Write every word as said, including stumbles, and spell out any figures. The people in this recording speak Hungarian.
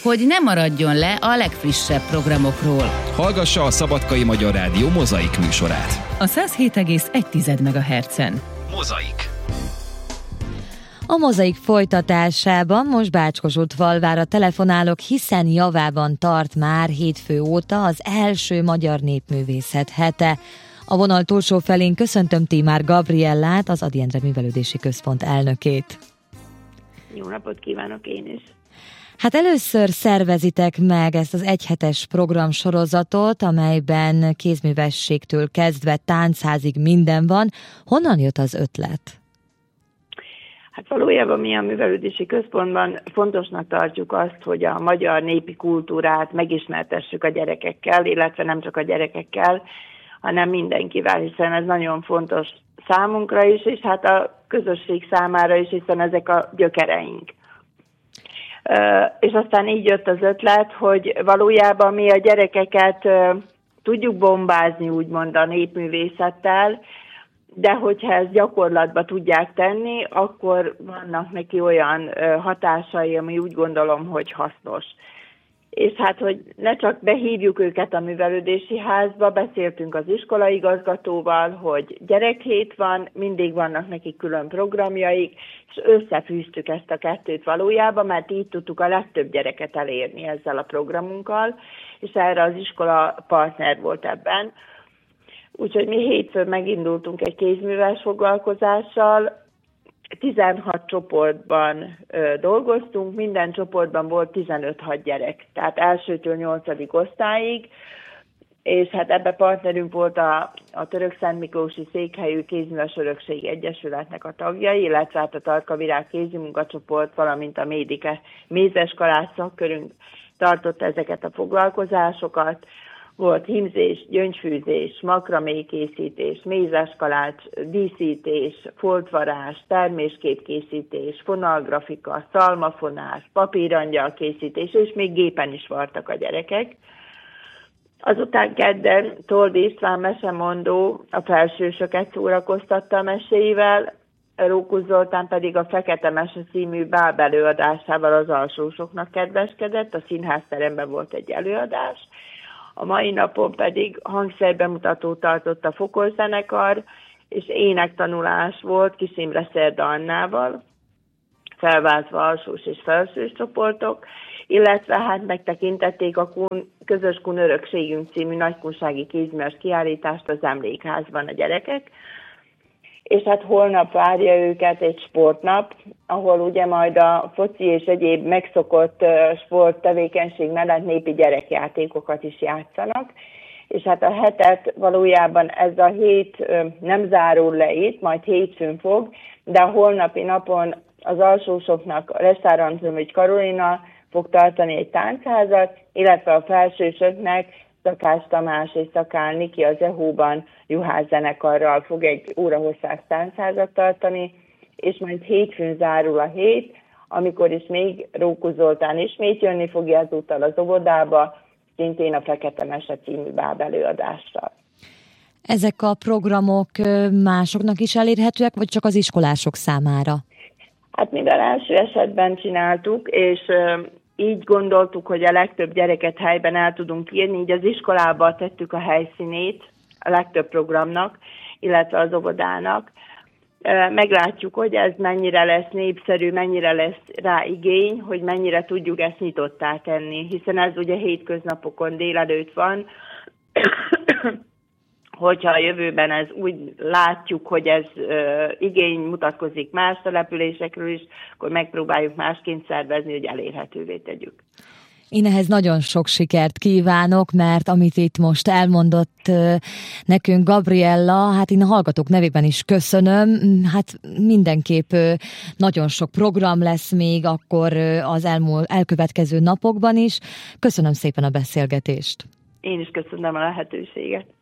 hogy ne maradjon le a legfrissebb programokról. Hallgassa a Szabadkai Magyar Rádió Mozaik műsorát. A száz hét egész egy megahertzen. Mozaik. A Mozaik folytatásában most Bácskos-Újfalvára telefonálok, hiszen javában tart már hétfő óta az első Magyar Népművészet hete. A vonal túlsó felén köszöntöm Tímár Gabriellát, az Ady Endre Művelődési Központ elnökét. Jó napot kívánok én is! Hát először szervezitek meg ezt az egyhetes programsorozatot, amelyben kézművességtől kezdve táncházig minden van. Honnan jött az ötlet? Hát valójában mi a Művelődési Központban fontosnak tartjuk azt, hogy a magyar népi kultúrát megismertessük a gyerekekkel, illetve nem csak a gyerekekkel, hanem mindenkivel, hiszen ez nagyon fontos számunkra is, és hát a közösség számára is, hiszen ezek a gyökereink. És aztán így jött az ötlet, hogy valójában mi a gyerekeket tudjuk bombázni, úgymond a népművészettel, de hogyha ezt gyakorlatba tudják tenni, akkor vannak neki olyan hatásai, ami úgy gondolom, hogy hasznos. És hát, hogy ne csak behívjuk őket a művelődési házba, beszéltünk az iskolaigazgatóval, hogy gyerekhét van, mindig vannak nekik külön programjaik, és összefűztük ezt a kettőt valójában, mert így tudtuk a legtöbb gyereket elérni ezzel a programunkkal, és erre az iskola partner volt ebben. Úgyhogy mi hétfőn megindultunk egy kézműves foglalkozással, tizenhat csoportban ö, dolgoztunk, minden csoportban volt tizenöt-hat gyerek, tehát elsőtől nyolcadik osztályig, és hát ebbe partnerünk volt a, a Török Szent Miklósi Székhelyű Kézműves Örökség Egyesületnek a tagjai, illetve hát a Tarka Virág kézi munkacsoport, valamint a Médike Mézes Kalász szakkörünk tartott ezeket a foglalkozásokat. Volt hímzés, gyöngyfűzés, makramékészítés, mézeskalács, díszítés, foltvarás, termésképkészítés, fonalgrafika, szalmafonás, papírangyal készítés, és még gépen is vartak a gyerekek. Azután kedden Toldi István mesemondó a felsősöket szórakoztatta a meséivel, Rókusz Zoltán pedig a Fekete Mese című báb előadásával az alsósoknak kedveskedett, a színházteremben volt egy előadás. A mai napon pedig hangszerbemutatót tartott a Fokos zenekar, és énektanulás volt Kis Imre Szerda Annával, felváltva alsós és felsős csoportok, illetve hát megtekintették a kun, Közös Kun Örökségünk című nagykunsági kézműves kiállítást az Emlékházban a gyerekek. És hát holnap várja őket egy sportnap, ahol ugye majd a foci és egyéb megszokott sporttevékenység mellett népi gyerekjátékokat is játszanak. És hát a hetet valójában ez a hét nem zárul le itt, majd hétfőn fog, de a holnapi napon az alsósoknak Lestár Antonovics Karolina fog tartani egy táncházat, illetve a felsősöknek Szakács Tamás és Szakál Niki az EHO-ban juhász zenekarral fog egy órahosszás táncházat tartani, és majd hétfőn zárul a hét, amikor is még Rókusz Zoltán ismét jönni fogja ezúttal az óvodába, szintén a Fekete Mese című báb előadással. Ezek a programok másoknak is elérhetőek, vagy csak az iskolások számára? Hát mivel első esetben csináltuk, és így gondoltuk, hogy a legtöbb gyereket helyben el tudunk írni, így az iskolába tettük a helyszínét a legtöbb programnak, illetve az óvodának. Meglátjuk, hogy ez mennyire lesz népszerű, mennyire lesz rá igény, hogy mennyire tudjuk ezt nyitottá tenni, hiszen ez ugye hétköznapokon délelőtt van, hogyha a jövőben ez úgy látjuk, hogy ez ö, igény mutatkozik más településekről is, akkor megpróbáljuk másként szervezni, hogy elérhetővé tegyük. Én ehhez nagyon sok sikert kívánok, mert amit itt most elmondott nekünk Gabriella, hát én a hallgatók nevében is köszönöm, hát mindenképp nagyon sok program lesz még akkor az elmúl, elkövetkező napokban is. Köszönöm szépen a beszélgetést. Én is köszönöm a lehetőséget.